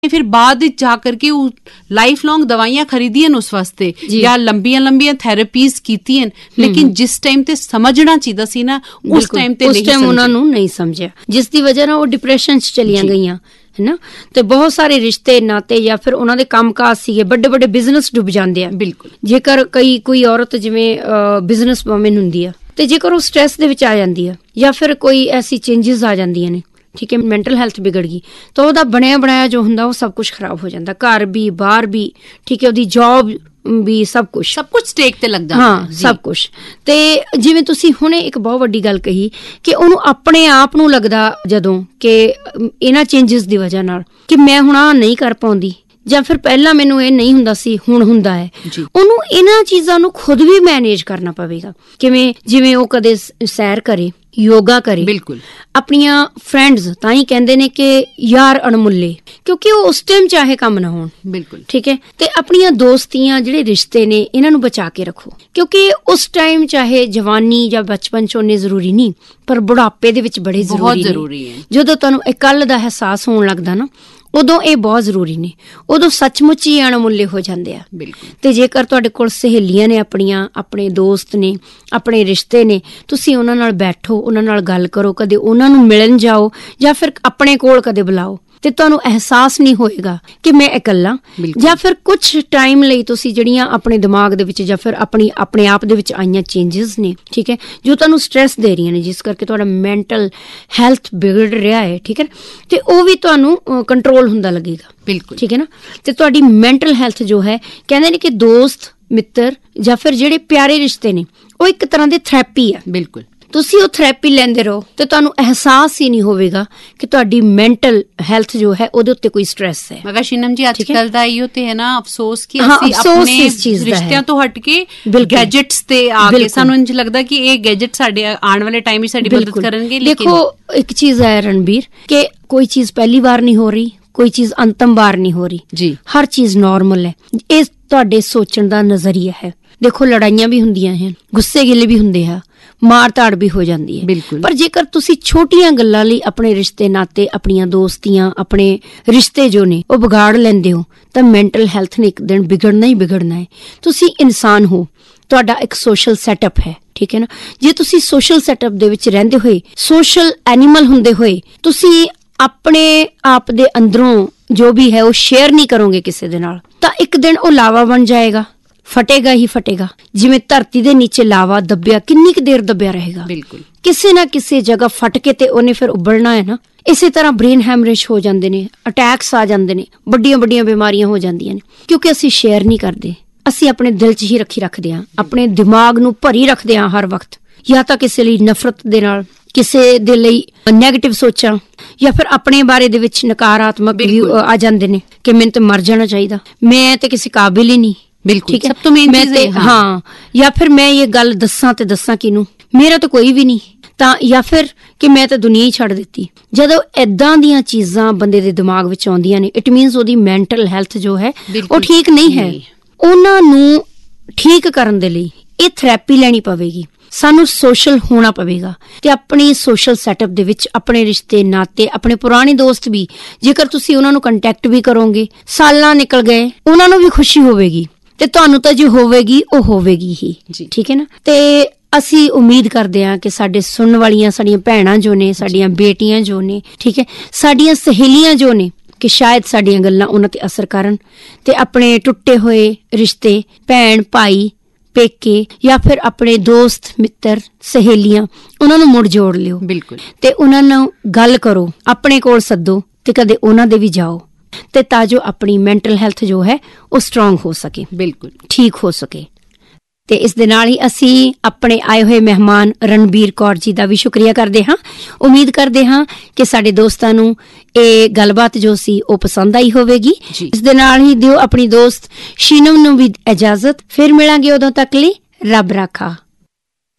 फिर बाद जा करके लाइफ लॉन्ग दवाइयां खरीदियां उस वास्ते या लंबियां थेरेपीज कीतियां, लेकिन जिस टाइम ते समझना चाहिए सी ना उस टाइम उन्होंने नहीं समझा, जिस दी वजह ना वो डिप्रेशन च चलियां गईयां है ना। ਤੇ ਬਹੁਤ ਸਾਰੇ ਰਿਸ਼ਤੇ ਨਾਤੇ ਜਾਂ ਫਿਰ ਉਹਨਾਂ ਦੇ ਕੰਮਕਾਜ ਸੀਗੇ, ਵੱਡੇ ਵੱਡੇ ਬਿਜ਼ਨਸ ਡੁੱਬ ਜਾਂਦੇ ਆ। ਬਿਲਕੁਲ, ਜੇਕਰ ਕੋਈ ਔਰਤ ਜਿਵੇਂ ਬਿਜ਼ਨਸ ਵੂਮਨ ਹੁੰਦੀ ਆ ਤੇ ਜੇਕਰ ਉਹ ਸਟ੍ਰੈਸ ਦੇ ਵਿੱਚ ਆ ਜਾਂਦੀ ਆ ਜਾਂ ਫਿਰ ਕੋਈ ਐਸੀ ਚੇਂਜਸ ਆ ਜਾਂਦੀਆਂ ਨੇ, ਠੀਕ ਹੈ, ਮੈਂਟਲ ਹੈਲਥ ਵਿਗੜ ਗਈ ਤਾਂ ਉਹਦਾ ਬਣਿਆ ਬਣਾਇਆ ਜੋ ਹੁੰਦਾ ਉਹ ਸਭ ਕੁਝ ਖਰਾਬ ਹੋ ਜਾਂਦਾ, ਘਰ ਵੀ ਬਾਹਰ ਵੀ, ਠੀਕ ਹੈ, ਉਹਦੀ ਜੌਬ ਵੀ, ਸਭ ਕੁਝ ਸਟੇਕ ਤੇ ਲੱਗ ਜਾਂਦਾ। ਹਾਂ, ਸਭ ਕੁਝ। ਤੇ ਜਿਵੇਂ ਤੁਸੀਂ ਹੁਣੇ ਇੱਕ ਬਹੁਤ ਵੱਡੀ ਗੱਲ ਕਹੀ ਕਿ ਉਹਨੂੰ ਆਪਣੇ ਆਪ ਨੂੰ ਲੱਗਦਾ ਜਦੋਂ ਕਿ ਇਹਨਾਂ ਚੇਂਜਸ ਦੀ ਵਜ੍ਹਾ ਨਾਲ ਕਿ ਮੈਂ ਹੁਣ ਆਹ ਨਹੀਂ ਕਰ ਪਾਉਂਦੀ ਜਾਂ ਫਿਰ ਪਹਿਲਾਂ ਮੈਨੂੰ ਇਹ ਨਹੀਂ ਹੁੰਦਾ ਸੀ ਹੁਣ ਹੁੰਦਾ ਹੈ, ਉਹਨੂੰ ਇਹਨਾਂ ਚੀਜ਼ਾਂ ਨੂੰ ਖੁਦ ਵੀ ਮੈਨੇਜ ਕਰਨਾ ਪਵੇਗਾ। ਕਿਵੇਂ? ਜਿਵੇਂ ਉਹ ਕਦੇ ਸੈਰ ਕਰੇ, ਯੋਗਾ ਕਰੇ, ਬਿਲਕੁਲ, ਆਪਣੀਆਂ ਫਰੈਂਡਸ ਤਾਂ ਹੀ ਕਹਿੰਦੇ ਨੇ ਕਿ ਯਾਰ ਅਣਮੁੱਲੇ, ਕਿਉਂਕਿ ਉਹ ਉਸ ਟਾਈਮ ਚਾਹੇ ਕੰਮ ਨਾ ਹੋਣ, ਬਿਲਕੁਲ, ਠੀਕ ਹੈ। ਤੇ ਆਪਣੀਆਂ ਦੋਸਤੀਆਂ, ਜਿਹੜੇ ਰਿਸ਼ਤੇ ਨੇ, ਇਹਨਾਂ ਨੂੰ ਬਚਾ ਕੇ ਰੱਖੋ, ਕਿਉਂਕਿ ਉਸ ਟਾਈਮ ਚਾਹੇ ਜਵਾਨੀ ਜਾਂ ਬਚਪਨ ਚ ਉਹਨੇ ਜ਼ਰੂਰੀ ਨਹੀਂ, ਪਰ ਬੁਢਾਪੇ ਦੇ ਵਿੱਚ ਬੜੇ ਜ਼ਰੂਰੀ ਹੈ। ਜਦੋਂ ਤੁਹਾਨੂੰ ਇਕੱਲ ਦਾ ਅਹਿਸਾਸ ਹੋਣ ਲੱਗਦਾ ਨਾ, ਉਦੋਂ ਇਹ ਬਹੁਤ ਜ਼ਰੂਰੀ ਨੇ, ਉਦੋਂ ਸੱਚਮੁੱਚ ਹੀ ਅਣਮੁੱਲੇ ਹੋ ਜਾਂਦੇ ਆ। ਬਿਲਕੁਲ। ਤੇ ਜੇਕਰ ਤੁਹਾਡੇ ਕੋਲ ਸਹੇਲੀਆਂ ਨੇ ਆਪਣੀਆਂ, ਆਪਣੇ ਦੋਸਤ ਨੇ, ਆਪਣੇ ਰਿਸ਼ਤੇ ਨੇ, ਤੁਸੀਂ ਉਹਨਾਂ ਨਾਲ ਬੈਠੋ, ਉਹਨਾਂ ਨਾਲ ਗੱਲ ਕਰੋ, ਕਦੇ ਉਹਨਾਂ ਨੂੰ ਮਿਲਣ ਜਾਓ ਜਾਂ ਫਿਰ ਆਪਣੇ ਕੋਲ ਕਦੇ ਬੁਲਾਓ, ਤੇ ਤੁਹਾਨੂੰ ਅਹਿਸਾਸ ਨਹੀਂ ਹੋਏਗਾ ਕਿ ਮੈਂ ਇਕੱਲਾ। ਜਾਂ ਫਿਰ ਕੁਛ ਟਾਈਮ ਲਈ ਤੁਸੀਂ ਜਿਹੜੀਆਂ ਆਪਣੇ ਦਿਮਾਗ ਦੇ ਵਿੱਚ ਜਾਂ ਫਿਰ ਆਪਣੇ ਆਪ ਦੇ ਵਿੱਚ ਆਈਆਂ ਚੇਂਜਸ ਨੇ, ਠੀਕ ਹੈ, ਜੋ ਤੁਹਾਨੂੰ ਸਟ੍ਰੈਸ ਦੇ ਰਹੀਆਂ ਨੇ, ਜਿਸ ਕਰਕੇ ਤੁਹਾਡਾ ਮੈਂਟਲ ਹੈਲਥ ਵਿਗੜ ਰਿਹਾ ਹੈ, ਠੀਕ ਹੈ, ਤੇ ਉਹ ਵੀ ਤੁਹਾਨੂੰ ਕੰਟਰੋਲ ਹੁੰਦਾ ਲੱਗੇਗਾ। ਬਿਲਕੁਲ, ਠੀਕ ਹੈ ਨਾ। ਤੇ ਤੁਹਾਡੀ ਮੈਂਟਲ ਹੈਲਥ ਜੋ ਹੈ, ਕਹਿੰਦੇ ਨੇ ਕਿ ਦੋਸਤ ਮਿੱਤਰ ਜਾਂ ਫਿਰ ਜਿਹੜੇ ਪਿਆਰੇ ਰਿਸ਼ਤੇ ਨੇ, ਉਹ ਇੱਕ ਤਰ੍ਹਾਂ ਦੀ ਥੈਰੇਪੀ ਹੈ। ਬਿਲਕੁਲ, ਤੁਸੀਂ ਉਹ ਥੈਰੇਪੀ ਲੈਂਦੇ ਰਹੋ ਤੇ ਤੁਹਾਨੂੰ ਅਹਿਸਾਸ ਹੀ ਨਹੀਂ ਹੋਵੇਗਾ ਕਿ ਤੁਹਾਡੀ ਮੈਂਟਲ ਹੈਲਥ ਜੋ ਹੈ ਉਹਦੇ ਉੱਤੇ ਕੋਈ ਸਟ੍ਰੈਸ ਹੈ। ਮਗਰ ਸ਼ੀਨਮ ਜੀ, ਅੱਜ ਕੱਲ ਦਾ ਇਹੋ ਤੇ ਹੈ ਨਾ ਅਫਸੋਸ ਕਿ ਅਸੀਂ ਆਪਣੇ ਰਿਸ਼ਤਿਆਂ ਤੋਂ ਹਟ ਕੇ ਗੈਜਟਸ ਤੇ ਆ ਕੇ ਸਾਨੂੰ ਇੰਜ ਲੱਗਦਾ ਕਿ ਇਹ ਗੈਜਟ ਸਾਡੇ ਆਉਣ ਵਾਲੇ ਟਾਈਮ ਵਿੱਚ ਸਾਡੀ ਮਦਦ ਕਰਨਗੇ। ਦੇਖੋ, ਇੱਕ ਚੀਜ਼ ਹੈ ਰਣਬੀਰ ਕਿ ਕੋਈ ਚੀਜ਼ ਪਹਿਲੀ ਵਾਰ ਨਹੀਂ ਹੋ ਰਹੀ, ਕੋਈ ਚੀਜ਼ ਅੰਤਮ ਵਾਰ ਨਹੀਂ ਹੋ ਰਹੀ ਜੀ, ਹਰ ਚੀਜ਼ ਨੋਰਮਲ ਹੈ। ਇਹ ਤੁਹਾਡੇ ਸੋਚਣ ਦਾ ਨਜ਼ਰੀਆ ਹੈ। ਦੇਖੋ, ਲੜਾਈਆਂ ਵੀ ਹੁੰਦੀਆਂ ਹਨ, ਗੁੱਸੇ ਗਿਲੇ ਵੀ ਹੁੰਦੇ ਆ, ਮਾਰ ਧਾੜ ਵੀ ਹੋ ਜਾਂਦੀ ਹੈ, ਪਰ ਜੇਕਰ ਤੁਸੀਂ ਛੋਟੀਆਂ ਗੱਲਾਂ ਲਈ ਆਪਣੇ ਰਿਸ਼ਤੇ ਨਾਤੇ, ਆਪਣੀਆਂ ਦੋਸਤੀਆਂ, ਆਪਣੇ ਰਿਸ਼ਤੇ ਜੋ ਨੇ ਉਹ ਵਿਗਾੜ ਲੈਂਦੇ ਹੋ, ਤਾਂ ਮੈਂਟਲ ਹੈਲਥ ਨੇ ਇੱਕ ਦਿਨ ਵਿਗੜਨਾ ਹੀ ਵਿਗੜਨਾ ਹੈ। ਤੁਸੀਂ ਇਨਸਾਨ ਹੋ, ਤੁਹਾਡਾ ਇੱਕ ਸੋਸ਼ਲ ਸੈਟਅਪ ਹੈ, ਠੀਕ ਹੈ ਨਾ। ਜੇ ਤੁਸੀਂ ਸੋਸ਼ਲ ਸੈਟਅਪ ਦੇ ਵਿੱਚ ਰਹਿੰਦੇ ਹੋਏ, ਸੋਸ਼ਲ ਐਨੀਮਲ ਹੁੰਦੇ ਹੋਏ, ਤੁਸੀਂ ਆਪਣੇ ਆਪ ਦੇ ਅੰਦਰੋਂ ਜੋ ਵੀ ਹੈ ਉਹ ਸ਼ੇਅਰ ਨਹੀਂ ਕਰੋਗੇ ਕਿਸੇ ਦੇ ਨਾਲ, ਤਾਂ ਇੱਕ ਦਿਨ ਉਹ ਲਾਵਾ ਬਣ ਜਾਏਗਾ, ਫਟੇਗਾ ਹੀ ਫਟੇਗਾ। ਜਿਵੇਂ ਧਰਤੀ ਦੇ ਨੀਚੇ ਲਾਵਾ ਦੱਬਿਆ, ਕਿੰਨੀ ਕੁ ਦੇਰ ਦੱਬਿਆ ਰਹੇਗਾ? ਬਿਲਕੁਲ, ਕਿਸੇ ਨਾ ਕਿਸੇ ਜਗ੍ਹਾ ਫਟ ਕੇ ਤੇ ਉਹਨੇ ਫਿਰ ਉੱਬਲਣਾ ਹੈ ਨਾ। ਇਸੇ ਤਰ੍ਹਾਂ ਬ੍ਰੇਨ ਹੈਮਰੇਜ ਹੋ ਜਾਂਦੇ ਨੇ, ਅਟੈਕਸ ਆ ਜਾਂਦੇ ਨੇ, ਵੱਡੀਆਂ ਵੱਡੀਆਂ ਬਿਮਾਰੀਆਂ ਹੋ ਜਾਂਦੀਆਂ ਨੇ, ਕਿਉਂਕਿ ਅਸੀਂ ਸ਼ੇਅਰ ਨਹੀਂ ਕਰਦੇ। ਅਸੀਂ ਆਪਣੇ ਦਿਲ 'ਚ ਹੀ ਰੱਖਦੇ ਹਾਂ, ਆਪਣੇ ਦਿਮਾਗ ਨੂੰ ਭਰੀ ਰੱਖਦੇ ਹਾਂ ਹਰ ਵਕਤ, ਜਾਂ ਤਾਂ ਕਿਸੇ ਲਈ ਨਫ਼ਰਤ ਦੇ ਨਾਲ, ਕਿਸੇ ਦੇ ਲਈ ਨੈਗੇਟਿਵ ਸੋਚਾਂ, ਜਾਂ ਫਿਰ ਆਪਣੇ ਬਾਰੇ ਦੇ ਵਿੱਚ ਨਕਾਰਾਤਮਕ ਵਿਊ ਆ ਜਾਂਦੇ ਨੇ ਕਿ ਮੈਨੂੰ ਤਾਂ ਮਰ ਜਾਣਾ ਚਾਹੀਦਾ, ਮੈਂ ਤੇ ਕਿਸੇ ਕਾਬਿਲ ਹੀ ਨਹੀਂ। ਬਿਲਕੁਲ, ਸਭ ਤੋਂ ਮੇਨ ਚੀਜ਼ ਹੈ। ਹਾਂ, ਜਾਂ ਫਿਰ ਮੈਂ ਇਹ ਗੱਲ ਦੱਸਾਂ ਤੇ ਦੱਸਾਂ ਕਿਹਨੂੰ, ਮੇਰਾ ਤਾਂ ਕੋਈ ਵੀ ਨਹੀਂ, ਤਾਂ ਜਾਂ ਫਿਰ ਕਿ ਮੈਂ ਤਾਂ ਦੁਨੀਆ ਹੀ ਛੱਡ ਦਿੱਤੀ। ਜਦੋਂ ਏਦਾਂ ਦੀਆਂ ਚੀਜ਼ਾਂ ਬੰਦੇ ਦੇ ਦਿਮਾਗ ਵਿੱਚ ਆਉਂਦੀਆਂ ਨੇ, ਇਟ ਮੀਨਸ ਉਹਦੀ ਮੈਂਟਲ ਹੈਲਥ ਜੋ ਹੈ ਉਹ ਠੀਕ ਨਹੀਂ ਹੈ। ਉਹਨਾਂ ਨੂੰ ਠੀਕ ਕਰਨ ਦੇ ਲਈ ਇਹ ਥੈਰੇਪੀ ਲੈਣੀ ਪਵੇਗੀ, ਸਾਨੂੰ ਸੋਸ਼ਲ ਹੋਣਾ ਪਵੇਗਾ ਤੇ ਆਪਣੀ ਸੋਸ਼ਲ ਸੈਟਅਪ ਦੇ ਵਿੱਚ ਆਪਣੇ ਰਿਸ਼ਤੇ ਨਾਤੇ, ਆਪਣੇ ਪੁਰਾਣੇ ਦੋਸਤ ਵੀ, ਜੇਕਰ ਤੁਸੀਂ ਉਹਨਾਂ ਨੂੰ ਕੰਟੈਕਟ ਵੀ ਕਰੋਗੇ, ਸਾਲਾਂ ਨਿਕਲ ਗਏ, ਉਹਨਾਂ ਨੂੰ ਵੀ ਖੁਸ਼ੀ ਹੋਵੇਗੀ ਤੇ ਤੁਹਾਨੂੰ ਤਾਂ ਜੋ ਹੋਵੇਗੀ ਉਹ ਹੋਵੇਗੀ ਹੀ, ਠੀਕ ਹੈ ਨਾ। ਤੇ ਅਸੀਂ ਉਮੀਦ ਕਰਦੇ ਹਾਂ ਕਿ ਸਾਡੇ ਸੁਣਨ ਵਾਲੀਆਂ ਸਾਡੀਆਂ ਭੈਣਾਂ ਜੋ ਨੇ, ਸਾਡੀਆਂ ਬੇਟੀਆਂ ਜੋ ਨੇ, ਠੀਕ ਹੈ, ਸਾਡੀਆਂ ਸਹੇਲੀਆਂ ਜੋ ਨੇ, ਕਿ ਸ਼ਾਇਦ ਸਾਡੀਆਂ ਗੱਲਾਂ ਉਹਨਾਂ ਤੇ ਅਸਰ ਕਰਨ ਤੇ ਆਪਣੇ ਟੁੱਟੇ ਹੋਏ ਰਿਸ਼ਤੇ, ਭੈਣ ਭਾਈ, ਪੇਕੇ ਜਾਂ ਫਿਰ ਆਪਣੇ ਦੋਸਤ ਮਿੱਤਰ, ਸਹੇਲੀਆਂ, ਉਹਨਾਂ ਨੂੰ ਮੁੜ ਜੋੜ ਲਿਓ। ਬਿਲਕੁਲ, ਤੇ ਉਹਨਾਂ ਨਾਲ ਗੱਲ ਕਰੋ, ਆਪਣੇ ਕੋਲ ਸੱਦੋ ਤੇ ਕਦੇ ਉਹਨਾਂ ਦੇ ਵੀ ਜਾਓ, ਤੇ ਤਾਂ ਜੋ ਆਪਣੀ ਮੈਂਟਲ ਹੈਲਥ ਜੋ ਹੈ ਉਹ ਸਟਰੋਂਗ ਹੋ ਸਕੇ, ਬਿਲਕੁਲ ਠੀਕ ਹੋ ਸਕੇ। ਤੇ ਇਸ ਦੇ ਨਾਲ ਹੀ ਅਸੀਂ ਆਪਣੇ ਆਏ ਹੋਏ ਮਹਿਮਾਨ ਰਣਬੀਰ ਕੌਰ ਜੀ ਦਾ ਵੀ ਸ਼ੁਕਰੀਆ ਕਰਦੇ ਹਾਂ। ਉਮੀਦ ਕਰਦੇ ਹਾਂ ਕਿ ਸਾਡੇ ਦੋਸਤਾਂ ਨੂੰ ਇਹ ਗੱਲਬਾਤ ਜੋ ਸੀ ਉਹ ਪਸੰਦ ਆਈ ਹੋਵੇਗੀ। ਇਸ ਦੇ ਨਾਲ ਹੀ ਦਿਓ ਆਪਣੀ ਦੋਸਤ ਸ਼ੀਨਮ ਨੂੰ ਵੀ ਇਜਾਜ਼ਤ, ਫਿਰ ਮਿਲਾਂਗੇ ਉਦੋਂ ਤੱਕ ਲਈ ਰੱਬ ਰਾਖਾ।